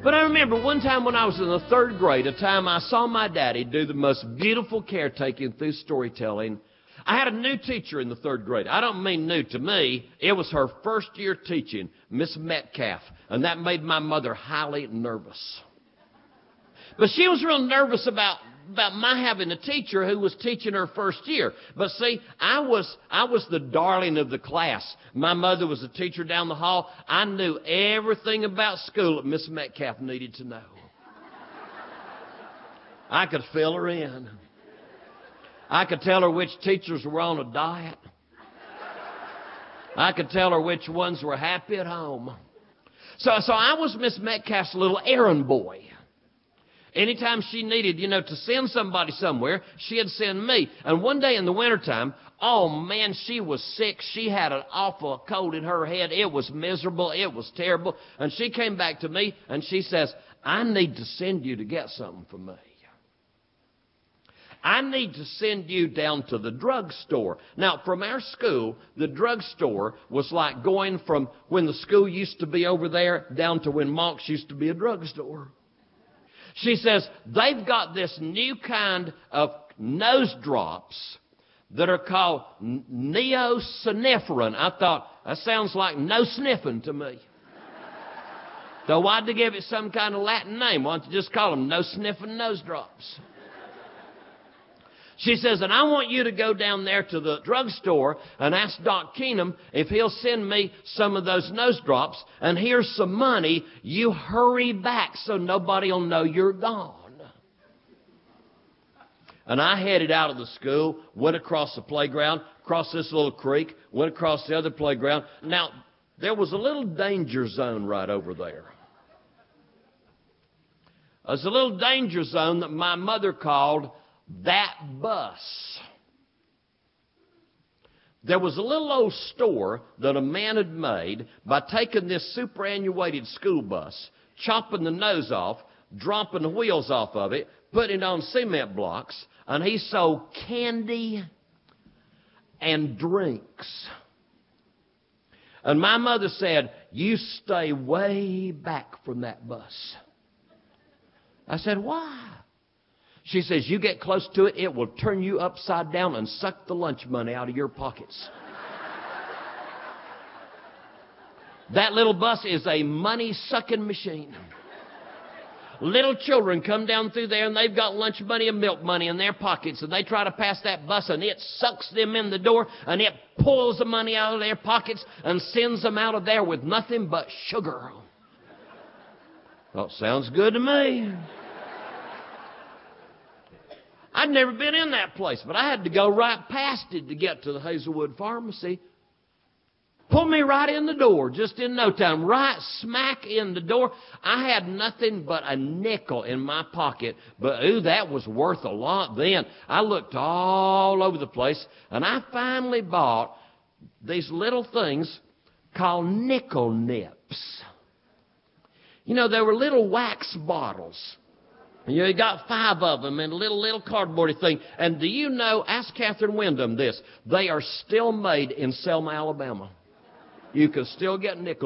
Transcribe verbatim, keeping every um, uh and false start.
But I remember one time when I was in the third grade, a time I saw my daddy do the most beautiful caretaking through storytelling. I had a new teacher in the third grade. I don't mean new to me. It was her first year teaching, Miss Metcalf. And that made my mother highly nervous. But she was real nervous about, about my having a teacher who was teaching her first year. But see, I was, I was the darling of the class. My mother was a teacher down the hall. I knew everything about school that Miss Metcalf needed to know. I could fill her in. I could tell her which teachers were on a diet. I could tell her which ones were happy at home. So, so I was Miss Metcalf's little errand boy. Anytime she needed, you know, to send somebody somewhere, she'd send me. And one day in the wintertime, oh, man, she was sick. She had an awful cold in her head. It was miserable. It was terrible. And she came back to me and she says, I need to send you to get something for me. I need to send you down to the drugstore. Now, from our school, the drugstore was like going from when the school used to be over there down to when Monk's used to be a drugstore. She says, they've got this new kind of nose drops that are called neosynephrine. I thought, that sounds like no sniffing to me. So why'd they give it some kind of Latin name? Why don't you just call them no sniffing nose drops? She says, and I want you to go down there to the drugstore and ask Doc Keenum if he'll send me some of those nose drops. And here's some money. You hurry back so nobody will know you're gone. And I headed out of the school, went across the playground, crossed this little creek, went across the other playground. Now, there was a little danger zone right over there. There's a little danger zone that my mother called that bus. There was a little old store that a man had made by taking this superannuated school bus, chopping the nose off, dropping the wheels off of it, putting it on cement blocks, and he sold candy and drinks. And my mother said, you stay way back from that bus. I said, why? She says, you get close to it, it will turn you upside down and suck the lunch money out of your pockets. That little bus is a money-sucking machine. Little children come down through there and they've got lunch money and milk money in their pockets, and they try to pass that bus and it sucks them in the door and it pulls the money out of their pockets and sends them out of there with nothing but sugar. Well, sounds good to me. I'd never been in that place, but I had to go right past it to get to the Hazelwood Pharmacy. Pulled me right in the door, just in no time, right smack in the door. I had nothing but a nickel in my pocket, but ooh, that was worth a lot then. I looked all over the place, and I finally bought these little things called nickel nips. You know, they were little wax bottles. You got five of them in a little, little cardboardy thing. And do you know, ask Catherine Wyndham this, they are still made in Selma, Alabama. You can still get nickel